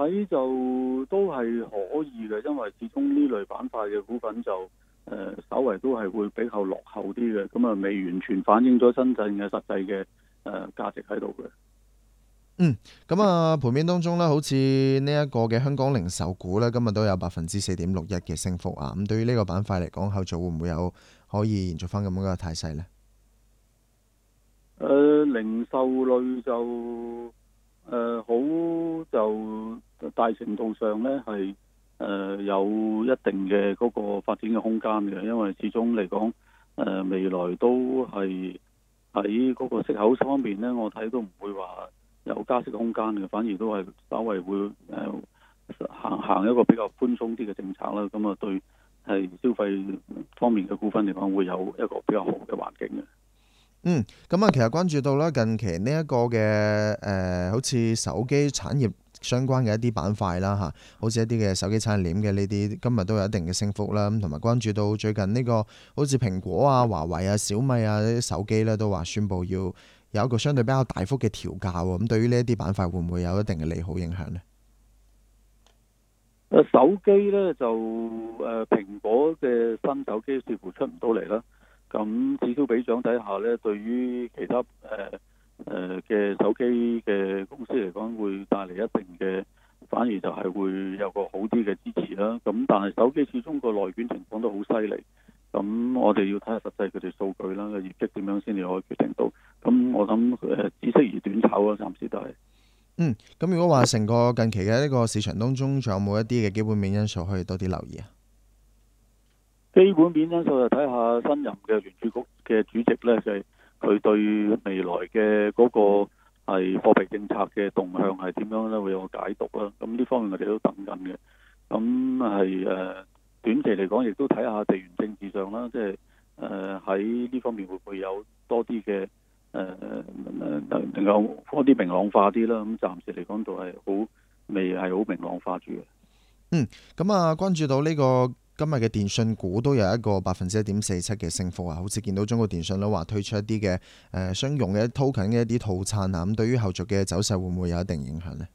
睇就都係可以嘅，因為始終呢類板塊嘅股份就稍為都係會比較落後啲嘅，咁啊未完全反映咗真正嘅實際嘅價值喺度嘅。 咁啊盤面當中咧，好似呢一個嘅香港零售股咧，今日都有4.61%嘅升幅啊。咁對於呢個板塊嚟講，後續會唔會有可以延續翻咁樣嘅態勢呢？ 零售類就好就大程度上咧係有一定嘅嗰個發展嘅空間嘅，因為始終嚟講未來都係喺嗰個息口方面咧，我睇都唔會話有加息空間嘅，反而都係稍微會行一個比較寬鬆啲嘅政策啦。咁啊對係消費方面嘅股份嚟講，會有一個比較好嘅環境嘅。 咁啊，其實關注到啦，近期呢一個嘅好似手機產業相關嘅一啲板塊啦嚇，好似一啲嘅手機產業鏈嘅呢啲，今日都有一定嘅升幅啦。咁同埋關注到最近呢個好似蘋果啊、華為啊、小米啊呢啲手機咧，都話宣布要有一個相對比較大幅嘅調價喎。咁對於呢一啲板塊，會唔會有一定嘅利好影響呢？ 手機咧就蘋果嘅新手機似乎出唔到嚟啦。咁此消彼長底下咧，對於其他嘅手機嘅公司嚟講，會帶嚟一定嘅，反而就係會有個好啲嘅支持啦。咁但係手機始終個內卷情況都好犀利，咁我哋要睇下實際佢哋數據啦，個業績點樣先至可以決定到。咁我諗只適宜短炒啦，暫時都係。 咁如果話成個近期嘅呢個市場當中，仲有冇一啲嘅基本面因素可以多啲留意啊？ 基本面因素就睇下新任嘅聯儲局嘅主席呢，就係佢對未來嘅嗰個係貨幣政策嘅動向係點樣呢？會有個解讀啦。咁呢方面我哋都等緊嘅。咁係短期嚟講，亦都睇下地緣政治上啦，即係喺呢方面會唔會有多啲嘅能夠多啲明朗化啲啦。咁暫時嚟講就係未係好明朗化住嘅。 咁啊，關注到呢個今日嘅電訊股都有一個1.47%嘅升幅啊，好似見到中國電信咧話推出一啲嘅商用嘅 token 嘅一啲套餐啊，咁對於後續嘅走勢會唔會有一定影響呢？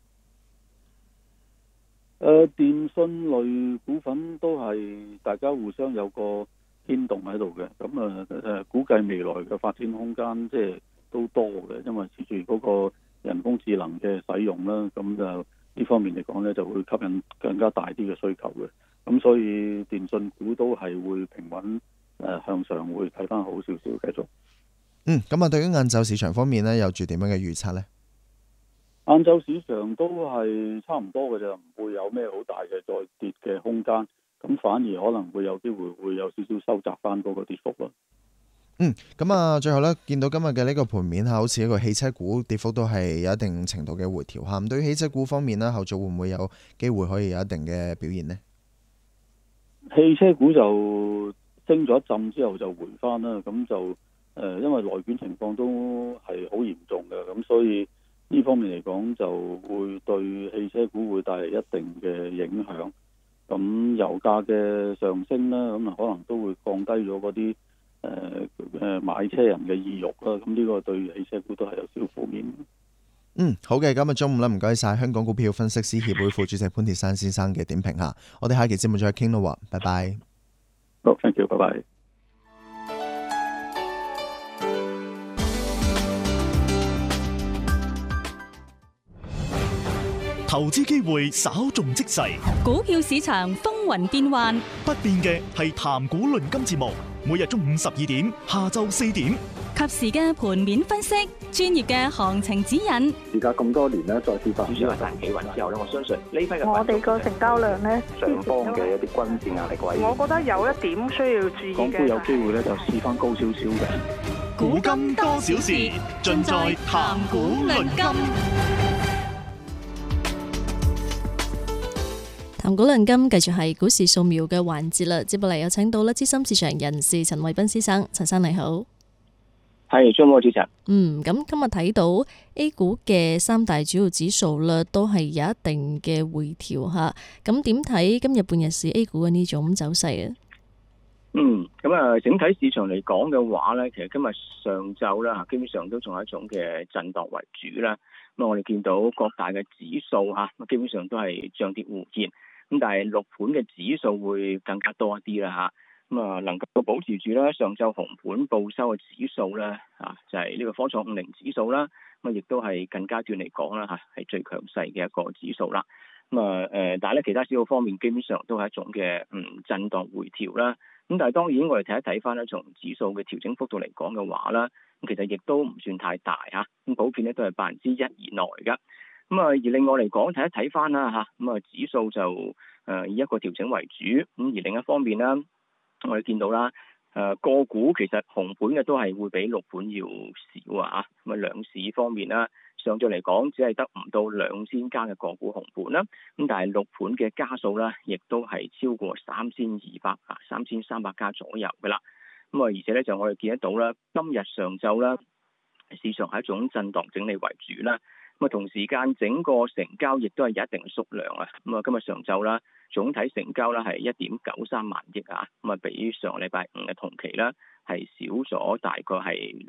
電信類股份都係大家互相有個牽動喺度嘅，咁估計未來嘅發展空間即係都多嘅，因為隨住嗰個人工智能嘅使用啦，咁就呢方面嚟講咧就會吸引更加大啲嘅需求嘅。咁所以電信股都係會平穩向上，會睇翻好少少繼續。 咁啊，對於晏晝市場方面呢，有住點樣嘅預測呢？ 晏晝市場都係差唔多嘅啫，唔會有咩好大嘅再跌嘅空間。咁反而可能會有機會會有少少收窄翻嗰個跌幅咯。 咁啊，最後呢，見到今日嘅呢個盤面好似一個汽車股跌幅都係有一定程度嘅回調嚇。咁對於汽車股方面呢，後續會唔會有機會可以有一定嘅表現呢？ 汽車股就升咗一陣之後就回翻啦，咁就因為內卷情況都係好嚴重嘅，咁所以呢方面嚟講就會對汽車股會帶嚟一定嘅影響。咁油價嘅上升啦，咁啊可能都會降低咗嗰啲買車人嘅意欲啦。咁呢個對汽車股都係有少負面。 好嘅，今日中午啦，唔該晒香港股票分析師協會副主席潘鐵珊先生嘅點評吓，我哋下期節目再傾咯，拜拜。 好，thank you，拜拜。 投資機會稍縱即逝， 股票市場風雲變幻， 不變嘅係談股論金節目，每日中午12點，下晝4點， 及時嘅盤面分析，專業嘅行情指引。 而家咁多年咧，再次發展主要係大企穩之後咧，我相信呢批嘅我哋個成交量咧， 上方嘅一啲均線壓力位， 我覺得有一點需要注意嘅。 港股有機會咧就試翻高少少嘅。 古今多少事，盡在談股論金。 談股論金繼續係股市掃描嘅環節啦，接落嚟有請到咧資深市場人士陳慧彬先生，陳生你好。 係，張主持。 咁今日睇到 A 股嘅三大主要指數咧，都係有一定嘅回調吓。咁點睇今日半日市 A 股嘅呢種走勢啊？ 整體市場嚟講嘅話咧，其實今日上晝啦，基本上都仲係一種嘅震盪為主啦。咁我哋見到各大嘅指數基本上都係漲跌互見。咁但係陸盤嘅指數會更加多一啲啦能夠保持住咧上晝紅盤報收嘅指數咧就係呢個科創50指數啦。亦都係近階段嚟講啦係最強勢嘅一個指數啦。但係咧其他指數方面基本上都係一種嘅震盪回調啦。咁但係當然我哋睇一睇翻咧，從指數嘅調整幅度嚟講嘅話啦，咁其實亦都唔算太大咁普遍咧都係1%以內噶。而另外嚟講睇一睇翻啦指數就以一個調整為主。而另一方面啦，我哋見到啦個股其實紅盤嘅都係會比陸盤要少兩市方面啦，上晝嚟講只係得唔到2000家嘅個股紅盤啦。咁但係陸盤嘅家數啦，亦都係超過3300家左右噶啦。而且咧就我哋見得到啦，今日上晝啦，市場係一種震盪整理為主啦。同時間整個成交亦都係有一定嘅縮量今日上晝啦，總體成交啦係1.93萬億比上禮拜五嘅同期啦係少咗大概係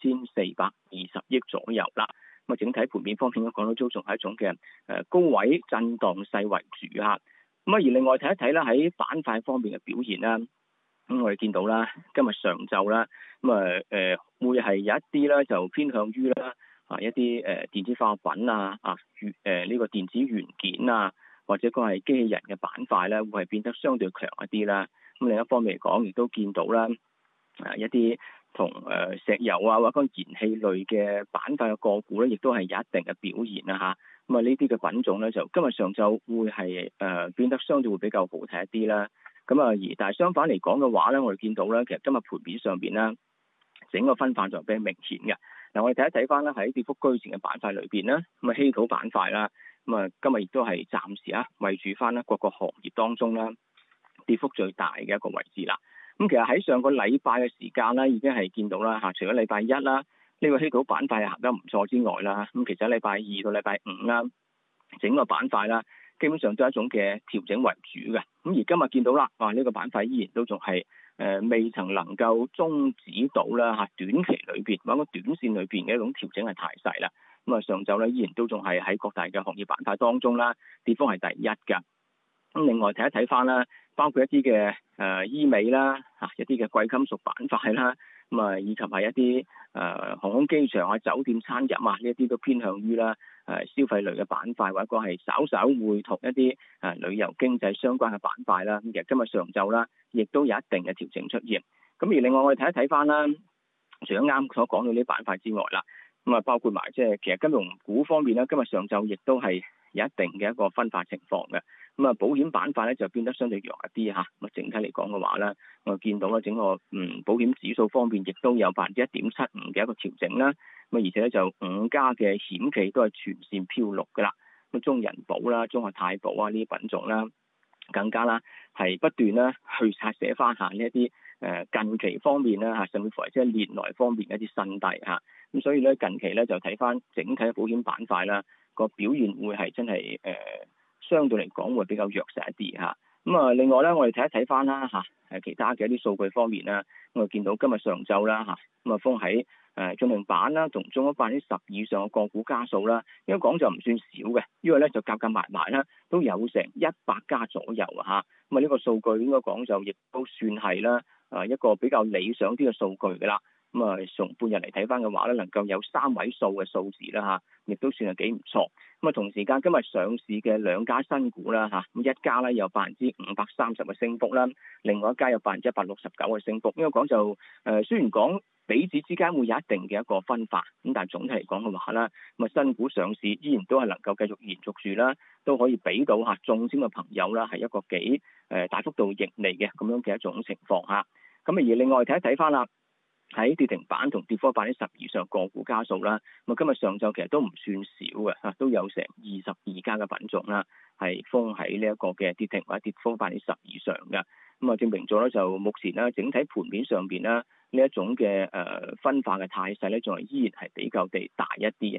2420億左右啦。整體盤面方面講到都仲係一種嘅高位震盪勢為主而另外睇一睇啦，喺板塊方面嘅表現啦，我哋見到啦，今日上晝啦會係有一啲咧就偏向於啦一啲電子化品呢個電子元件或者係機器人嘅板塊咧，會係變得相對強一啲啦。另一方面嚟講，亦都見到啦一啲同石油或者燃氣類嘅板塊嘅個股咧，亦都係有一定嘅表現啦呢啲嘅品種咧，就今日上晝會係變得相對會比較好睇一啲啦。但係相反嚟講嘅話咧，我哋見到咧，其實今日盤面上邊咧，整個分化就比較明顯嘅。我哋睇一睇翻啦，喺跌幅居前嘅板塊裏邊咧，稀土板塊啦，今日亦都係暫時圍住翻啦各個行業當中啦跌幅最大嘅一個位置啦。其實喺上個禮拜嘅時間啦，已經係見到啦除咗禮拜一啦，呢個稀土板塊行得唔錯之外啦，其實禮拜二到禮拜五啦，整個板塊啦，基本上都係一種嘅調整為主嘅。而今日見到啦，呢個板塊依然都仲係未曾能夠終止到啦短期裏邊或者短線裏邊嘅一種調整嘅態勢啦。上晝咧依然都仲係喺各大嘅行業板塊當中啦，跌幅係第一㗎。另外睇一睇翻啦，包括一啲嘅醫美啦一啲嘅貴金屬板塊啦，以及係一啲航空機場酒店餐飲呢一啲都偏向於啦消費類嘅板塊，或者係稍稍會同一啲旅遊經濟相關嘅板塊啦。其實今日上晝啦，亦都有一定嘅調整出現。而另外我哋睇一睇翻啦，除咗啱所講到呢啲板塊之外啦，包括埋其實金融股方面咧，今日上晝亦都係有一定嘅一個分化情況嘅。保險板塊咧就變得相對弱一啲整體嚟講嘅話咧，我見到咧整個保險指數方面亦都有1.75%嘅一個調整啦。而且咧就5家嘅險企都係全線飄綠噶啦。中人保啦、中國太保呢啲品種啦，更加啦係不斷咧去拆寫翻呢一啲近期方面啦甚至乎係年內方面嘅一啲新低咁所以咧近期咧就睇翻整體嘅保險板塊啦，個表現會係真係相對嚟講會比較弱勢一啲另外咧我哋睇一睇翻啦其他嘅一啲數據方面啦，我哋見到今日上晝啦封喺進行板啦同中咗10%以上嘅個股家數啦，應該講就唔算少嘅，因為咧就夾埋啦都有成100家左右呢個數據應該講就亦都算係啦一個比較理想啲嘅數據噶啦。從半日嚟睇翻嘅話咧，能夠有3位數嘅數字啦亦都算係幾唔錯。同時間今日上市嘅2家新股啦一家咧有530%嘅升幅啦，另外一家有169%嘅升幅。應該講就雖然講彼此之間會有一定嘅一個分化，但係總體嚟講嘅話啦，新股上市依然都係能夠繼續延續住啦，都可以俾到中籤嘅朋友啦係一個幾大幅度盈利嘅咁樣嘅一種情況而另外睇一睇翻啦，喺跌停板同跌幅10%以上個股家數啦，今日上晝其實都唔算少嘅都有成22家嘅品種啦，係封喺呢一個嘅跌停或者跌幅10%以上嘅。證明咗咧就目前咧整體盤面上邊咧呢一種嘅分化嘅態勢咧，仲係依然係比較地大一啲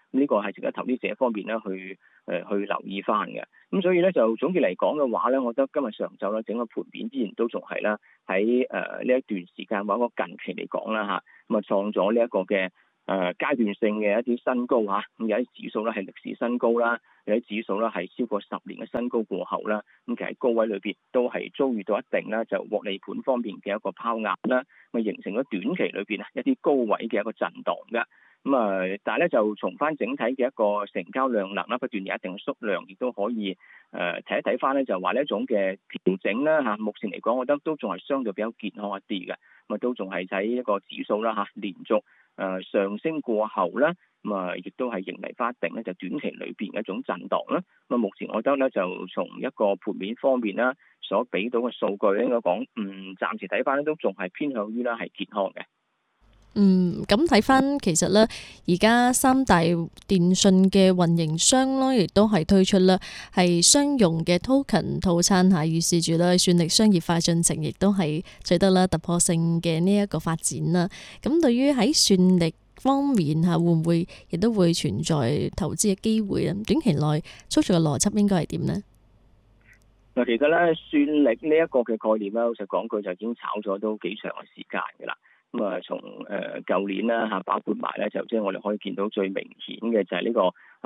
呢個係值得投資者方面咧去留意翻嘅。咁所以咧就總結嚟講嘅話咧，我覺得今日上晝咧整個盤面依然都仲係啦，喺呢一段時間或者近期嚟講啦嚇，咁啊創咗呢一個嘅階段性嘅一啲新高嚇，咁有啲指數咧係歷史新高啦，有啲指數咧係超過10年嘅新高過後啦，咁其實高位裏邊都係遭遇到一定啦就獲利盤方面嘅一個拋壓啦，咁形成咗短期裏邊一啲高位嘅一個震盪嘅。咁但係咧就從翻整體嘅一個成交量能啦，不斷有一定嘅縮量，亦都可以睇一睇翻咧，就話呢一種嘅調整啦嚇。目前嚟講，我覺得都仲係相對比較健康一啲嘅，咁啊都仲係喺一個指數啦嚇，連續上升過後咧，咁啊亦都係迎嚟翻一定咧就短期裏邊嘅一種震盪啦。咁啊目前我覺得咧就從一個盤面方面啦，所俾到嘅數據應該講，暫時睇翻咧都仲係偏向於啦係健康嘅。 咁睇翻其實咧，而家三大電信嘅運營商咯，亦都係推出啦係商用嘅 token 套餐嚇，預示住咧算力商業化進程，亦都係取得啦突破性嘅呢一個發展啦。咁對於喺算力方面嚇，會唔會亦都會存在投資嘅機會咧？短期內操作嘅邏輯應該係點呢？ 嗱，其實咧算力呢一個嘅概念咧，老實講句就已經炒咗都幾長嘅時間㗎啦。咁啊，從舊年啦嚇，包括埋咧就即係我哋可以見到最明顯嘅就係呢個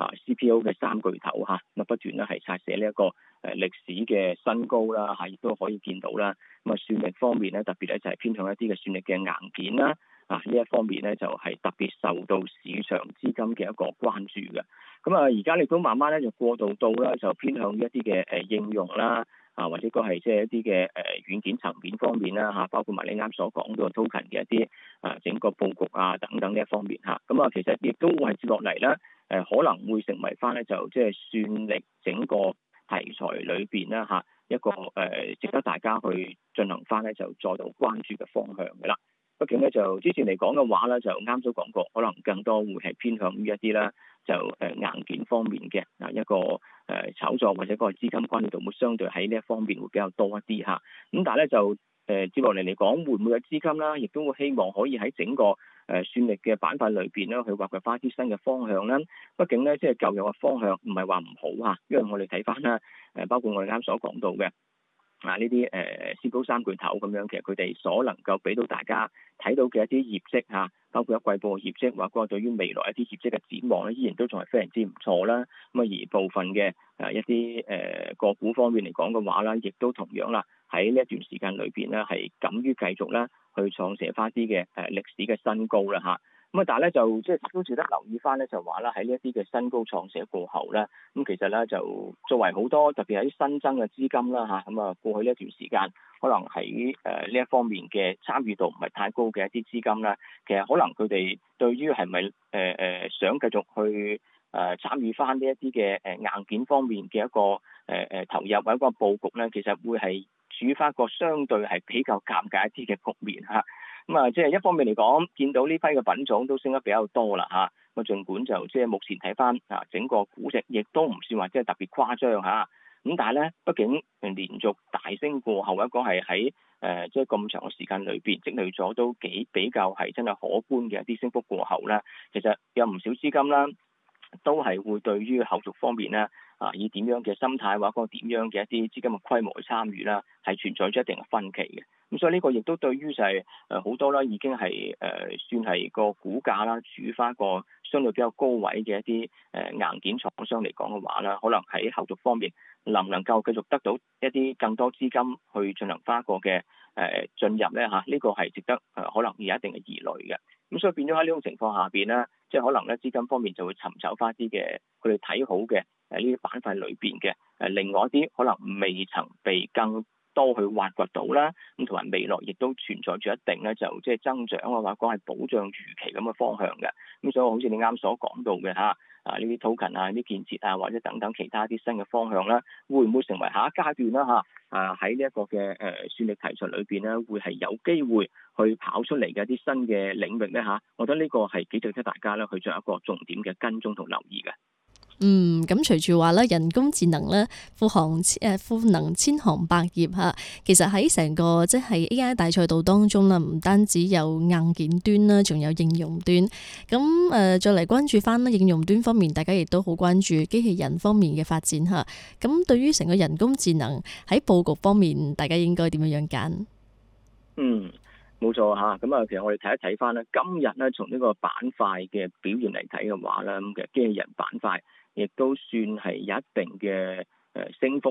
CPO 嘅三巨頭嚇，咁不斷咧係刷寫呢一個歷史嘅新高啦嚇，亦都可以見到啦。咁啊，算力方面咧，特別咧就係偏向一啲嘅算力嘅硬件啦，呢一方面咧就係特別受到市場資金嘅一個關注嘅。咁啊，而家你都慢慢咧就過渡到啦，就偏向於一啲嘅應用啦。或者個係即係一啲嘅軟件層面方面啦嚇，包括埋你啱所講到 token 嘅一啲整個佈局等等呢一方面嚇，咁其實亦都會係接落嚟啦，可能會成為翻咧就即係算力整個題材裏邊啦嚇一個值得大家去進行翻咧就再度關注嘅方向嘅啦。畢竟咧就之前嚟講嘅話咧，就啱都講過，可能更多會係偏向於一啲啦，就硬件方面嘅一個炒作或者個資金關注度會相對喺呢一方面會比較多一啲嚇。咁但係咧就接落嚟嚟講，會唔會有資金啦？亦都會希望可以喺整個算力嘅板塊裏邊咧，去挖掘翻啲新嘅方向啦。畢竟咧即係舊有嘅方向唔係話唔好嚇，因為我哋睇翻啦包括我哋啱所講到嘅。呢啲CPO三巨頭咁樣，其實佢哋所能夠俾到大家睇到嘅一啲業績嚇，包括一季報嘅業績，或者對於未來一啲業績嘅展望咧，依然都仲係非常之唔錯啦。咁而部分嘅一啲個股方面嚟講嘅話啦，亦都同樣啦，喺呢一段時間裏邊咧，係敢於繼續咧去創寫翻啲嘅歷史嘅新高啦嚇。咁但係咧就即係都值得留意翻咧，就話啦喺呢一啲嘅新高創寫過後咧，咁其實咧就作為好多特別係啲新增嘅資金啦嚇，咁過去呢一段時間可能喺呢一方面嘅參與度唔係太高嘅一啲資金啦，其實可能佢哋對於係咪想繼續去參與翻呢一啲嘅硬件方面嘅一個投入或者一個佈局咧，其實會係處於翻一個相對係比較尷尬一啲嘅局面嚇。咁即係一方面嚟講，見到呢批嘅品種都升得比較多啦嚇。咁儘管就即係目前睇翻整個估值，亦都唔算話即係特別誇張嚇。咁但係咧，畢竟連續大升過後，一個係喺即係咁長嘅時間裏邊積累咗都比較係真係可觀嘅一啲升幅過後咧，其實有唔少資金啦，都係會對於後續方面咧以點樣嘅心態或者個點樣嘅一啲資金嘅規模去參與啦，係存在咗一定嘅分歧嘅。咁所以呢個亦都對於就係好多啦，已經係算係個股價啦，處於翻一個相對比較高位嘅一啲硬件廠商嚟講嘅話啦，可能喺後續方面能唔能夠繼續得到一啲更多資金去進行翻一個嘅進入咧嚇？呢個係值得可能有一定嘅疑慮嘅。咁所以變咗喺呢種情況下邊咧，即係可能咧資金方面就會尋找翻啲嘅佢哋睇好嘅呢啲板塊裏邊嘅另外一啲可能未曾被更多去挖掘到啦，咁同埋未來亦都存在住一定咧，就即係增長啊，或者講係保障預期咁嘅方向嘅。咁所以好似你啱所講到嘅嚇，呢啲 token 呢啲建設或者等等其他啲新嘅方向啦，會唔會成為下一階段啦嚇？喺呢一個嘅算力題材裏邊咧，會係有機會去跑出嚟嘅一啲新嘅領域咧嚇？我覺得呢個係幾值得大家咧去做一個重點嘅跟蹤同留意嘅。 咁隨住話咧，人工智能咧，賦能千行百業嚇。其實喺成個即係 AI 大賽道當中啦，唔單止有硬件端啦，仲有應用端。咁再嚟關注翻咧應用端方面，大家亦都好關注機器人方面嘅發展嚇。咁對於成個人工智能喺佈局方面，大家應該點樣揀？ 冇錯嚇，咁啊，其實我哋睇一睇翻咧，今日咧從呢個板塊嘅表現嚟睇嘅話咧，咁其實機器人板塊亦都算係有一定嘅升幅